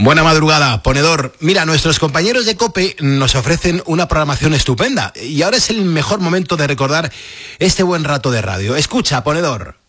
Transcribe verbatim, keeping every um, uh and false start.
Buena madrugada, ponedor. Mira, nuestros compañeros de COPE nos ofrecen una programación estupenda y ahora es el mejor momento de recordar este buen rato de radio. Escucha, ponedor.